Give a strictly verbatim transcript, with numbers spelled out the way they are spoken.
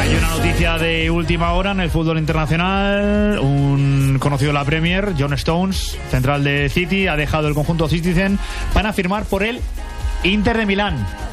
Hay una noticia de última hora en el fútbol internacional. Un conocido de la Premier, John Stones, central de City, ha dejado el conjunto Citizen para firmar por el Inter de Milán.